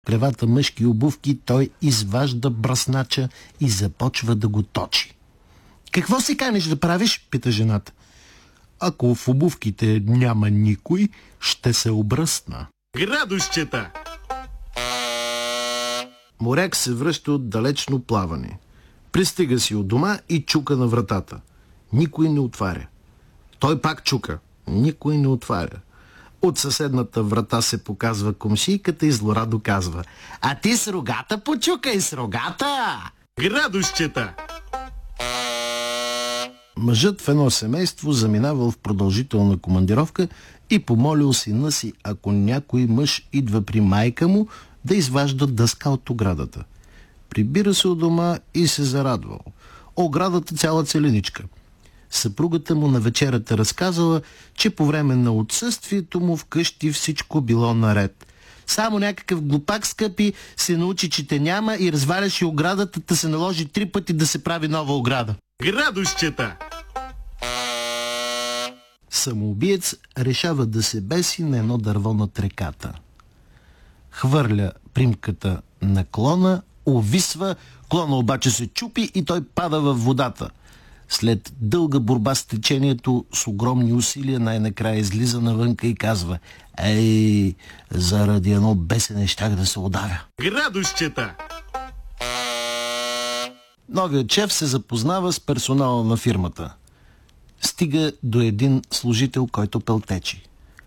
кревата мъжки обувки, той изважда бръснача и започва да го точи. «Какво се канеш да правиш?» пита жената. «Ако в обувките няма никой, ще се обръсна». Градусчета! Моряк се връща от далечно плаване. Пристига си от дома и чука на вратата. Никой не отваря. Той пак чука. Никой не отваря. От съседната врата се показва комшийката и злорадо казва: «А ти с рогата почукай, с рогата!» Градусчета! Мъжът в едно семейство заминавал в продължителна командировка и помолил сина си, ако някой мъж идва при майка му, да изважда дъска от оградата. Прибира се от дома и се зарадвал. Оградата цяла целеничка. Съпругата му на вечерята разказала, че по време на отсъствието му вкъщи всичко било наред. Само някакъв глупак, скъпи, се научи, че те няма и разваляше оградата, да се наложи 3 пъти да се прави нова ограда. Градусчета! Самоубиец решава да се беси на едно дърво над реката. Хвърля примката на клона, увисва, клона обаче се чупи и той пада във водата. След дълга борба с течението, с огромни усилия, най-накрая излиза навънка и казва: «Ей, заради едно бесене щях да се удавя». Градусчета! Новият шеф се запознава с персонала на фирмата. Стига до един служител, който пълтечи.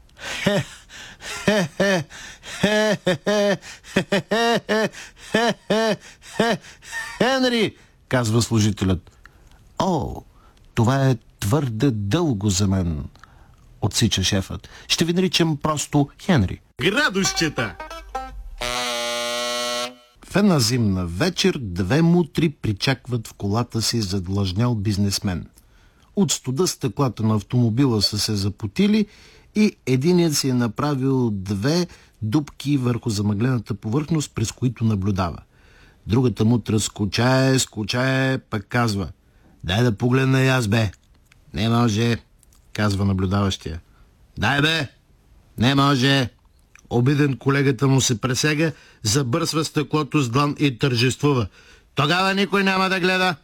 «Хенри!» казва служителят. «О, това е твърде дълго за мен», отсича шефът. «Ще ви наричам просто Хенри». Градусчета! В една зимна вечер 2 мутри причакват в колата си задлъжнял бизнесмен. От студа стъклата на автомобила са се запотили и единият си е направил 2 дупки върху замъглената повърхност, през които наблюдава. Другата мутра скучае, пък казва: «Дай да погледна и аз, бе». «Не може», казва наблюдаващия. «Дай, бе». «Не може». Обиден колегата му се пресега, забърсва стъклото с длан и тържествува: «Тогава никой няма да гледа».